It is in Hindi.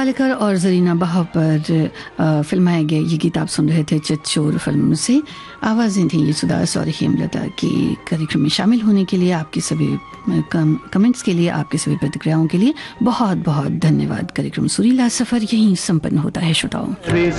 पालेकर और जरीना बहाव पर फिल्माए गए ये गीत आप सुन रहे थे चितचोर फिल्म से। आवाज़ें थी सुदास और हेमलता की। कार्यक्रम में शामिल होने के लिए, आपकी सभी कमेंट्स के लिए, आपकी सभी प्रतिक्रियाओं के लिए बहुत बहुत धन्यवाद। कार्यक्रम सुरीला सफ़र यहीं संपन्न होता है श्रोताओं।